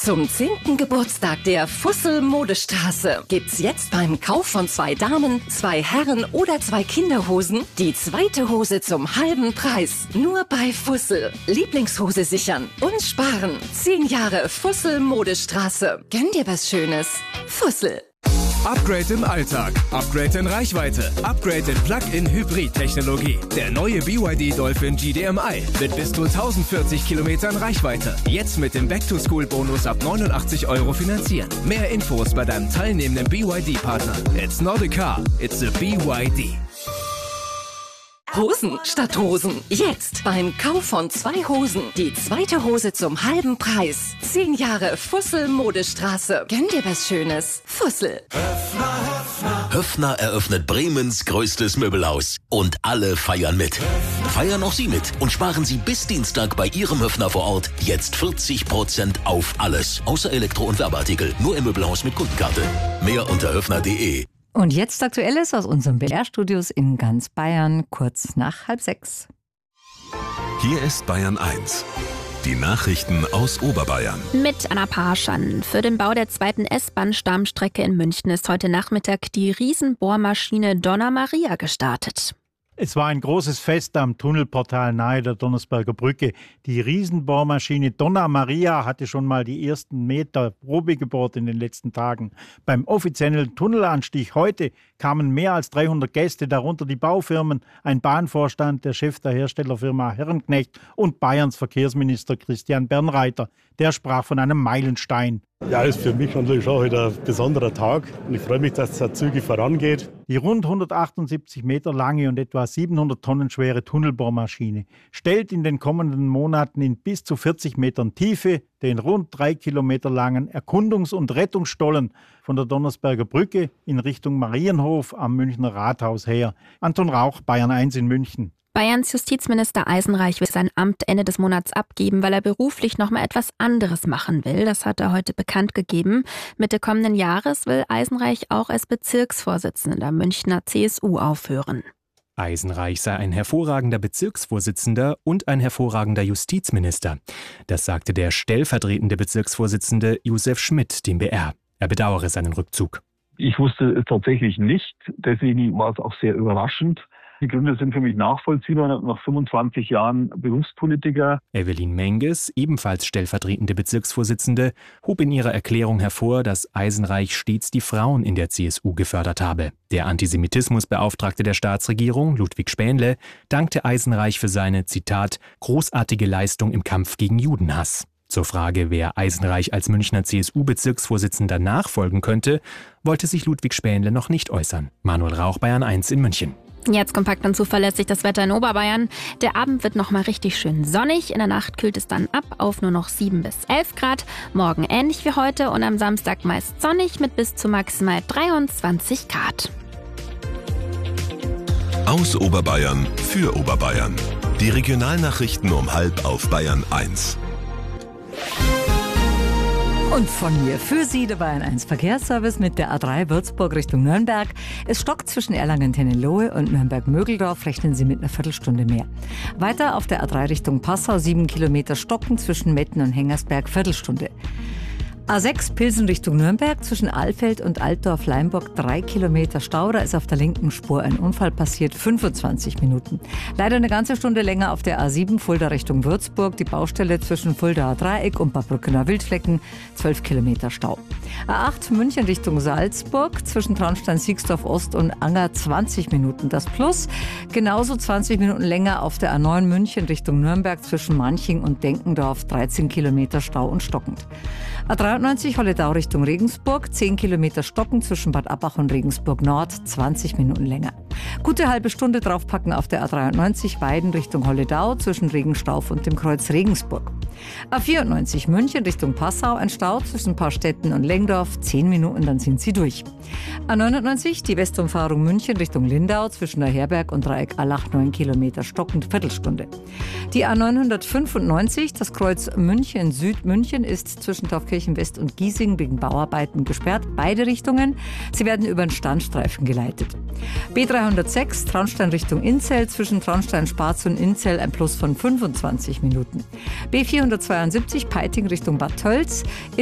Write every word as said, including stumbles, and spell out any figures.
Zum zehnten Geburtstag der Fussel Modestraße gibt's jetzt beim Kauf von zwei Damen, zwei Herren oder zwei Kinderhosen die zweite Hose zum halben Preis. Nur bei Fussel. Lieblingshose sichern und sparen. Zehn Jahre Fussel Modestraße. Gönn dir was Schönes. Fussel. Upgrade im Alltag, Upgrade in Reichweite, Upgrade in Plug-in-Hybrid-Technologie. Der neue B Y D Dolphin G D M I mit bis zu tausendvierzig Kilometern Reichweite. Jetzt mit dem Back-to-School-Bonus ab neunundachtzig Euro finanzieren. Mehr Infos bei deinem teilnehmenden B Y D-Partner. It's not a car, it's a B Y D. Hosen statt Hosen. Jetzt beim Kauf von zwei Hosen die zweite Hose zum halben Preis. Zehn Jahre Fussel Modestraße. Gönn dir was Schönes. Fussel. Höffner eröffnet Bremens größtes Möbelhaus. Und alle feiern mit. Feiern auch Sie mit und sparen Sie bis Dienstag bei Ihrem Höffner vor Ort jetzt vierzig Prozent auf alles. Außer Elektro- und Werbeartikel. Nur im Möbelhaus mit Kundenkarte. Mehr unter höffner punkt de. Und jetzt Aktuelles aus unseren B R-Studios in ganz Bayern, kurz nach halb sechs. Hier ist Bayern eins. Die Nachrichten aus Oberbayern. Mit Anna Parschan. Für den Bau der zweiten S-Bahn-Stammstrecke in München ist heute Nachmittag die Riesenbohrmaschine Donna Maria gestartet. Es war ein großes Fest am Tunnelportal nahe der Donnersberger Brücke. Die Riesenbohrmaschine Donna Maria hatte schon mal die ersten Meter Probe gebohrt in den letzten Tagen. Beim offiziellen Tunnelanstieg heute kamen mehr als dreihundert Gäste, darunter die Baufirmen, ein Bahnvorstand, der Chef der Herstellerfirma Herrenknecht und Bayerns Verkehrsminister Christian Bernreiter. Der sprach von einem Meilenstein. Ja, ist für mich natürlich auch wieder ein besonderer Tag und ich freue mich, dass es zügig vorangeht. Die rund hundertachtundsiebzig Meter lange und etwa siebenhundert Tonnen schwere Tunnelbohrmaschine stellt in den kommenden Monaten in bis zu vierzig Metern Tiefe den rund drei Kilometer langen Erkundungs- und Rettungsstollen von der Donnersberger Brücke in Richtung Marienhof am Münchner Rathaus her. Anton Rauch, Bayern eins in München. Bayerns Justizminister Eisenreich will sein Amt Ende des Monats abgeben, weil er beruflich noch mal etwas anderes machen will. Das hat er heute bekannt gegeben. Mitte kommenden Jahres will Eisenreich auch als Bezirksvorsitzender der Münchner C S U aufhören. Eisenreich sei ein hervorragender Bezirksvorsitzender und ein hervorragender Justizminister. Das sagte der stellvertretende Bezirksvorsitzende Josef Schmidt dem B R. Er bedauere seinen Rückzug. Ich wusste es tatsächlich nicht, deswegen war es auch sehr überraschend. Die Gründe sind für mich nachvollziehbar, nach fünfundzwanzig Jahren Berufspolitiker. Evelyn Menges, ebenfalls stellvertretende Bezirksvorsitzende, hob in ihrer Erklärung hervor, dass Eisenreich stets die Frauen in der C S U gefördert habe. Der Antisemitismusbeauftragte der Staatsregierung, Ludwig Spähnle, dankte Eisenreich für seine, Zitat, großartige Leistung im Kampf gegen Judenhass. Zur Frage, wer Eisenreich als Münchner C S U-Bezirksvorsitzender nachfolgen könnte, wollte sich Ludwig Spähnle noch nicht äußern. Manuel Rauch, Bayern eins in München. Jetzt kompakt und zuverlässig das Wetter in Oberbayern. Der Abend wird nochmal richtig schön sonnig. In der Nacht kühlt es dann ab auf nur noch sieben bis elf Grad. Morgen ähnlich wie heute und am Samstag meist sonnig mit bis zu maximal dreiundzwanzig Grad. Aus Oberbayern für Oberbayern. Die Regionalnachrichten um halb auf Bayern eins. Und von mir für Sie der Bayern eins Verkehrsservice mit der A drei Würzburg Richtung Nürnberg. Es stockt zwischen Erlangen-Tennelohe und Nürnberg-Mögeldorf, rechnen Sie mit einer Viertelstunde mehr. Weiter auf der A drei Richtung Passau, sieben Kilometer stocken zwischen Metten und Hengersberg, Viertelstunde. A sechs Pilsen Richtung Nürnberg, zwischen Alfeld und Altdorf-Leimburg drei Kilometer Stau. Da ist auf der linken Spur ein Unfall passiert, fünfundzwanzig Minuten. Leider eine ganze Stunde länger auf der A sieben Fulda Richtung Würzburg. Die Baustelle zwischen Fuldaer Dreieck und Barbrückener Wildflecken, zwölf Kilometer Stau. A acht München Richtung Salzburg, zwischen Traunstein-Siegsdorf Ost und Anger zwanzig Minuten. Das Plus, genauso zwanzig Minuten länger auf der A neun München Richtung Nürnberg, zwischen Manching und Denkendorf, dreizehn Kilometer Stau und stockend. A dreiundneunzig Holledau Richtung Regensburg, zehn Kilometer stocken zwischen Bad Abbach und Regensburg Nord, zwanzig Minuten länger. Gute halbe Stunde draufpacken auf der A dreiundneunzig Weiden Richtung Holledau zwischen Regenstauf und dem Kreuz Regensburg. A vierundneunzig München Richtung Passau, ein Stau zwischen Paarstetten und Lengdorf, zehn Minuten, dann sind Sie durch. A neunundneunzig die Westumfahrung München Richtung Lindau zwischen der Herberg und Dreieck Allach, neun Kilometer stockend, Viertelstunde. Die A neunhundertfünfundneunzig, das Kreuz München Südmünchen, ist zwischen Taufkirchen West und Giesing wegen Bauarbeiten gesperrt, beide Richtungen. Sie werden über den Standstreifen geleitet. B dreihundertsechs Traunstein Richtung Inzell, zwischen Traunstein-Spatz und Inzell ein Plus von fünfundzwanzig Minuten. B vierhundertzweiundsiebzig Peiting Richtung Bad Tölz.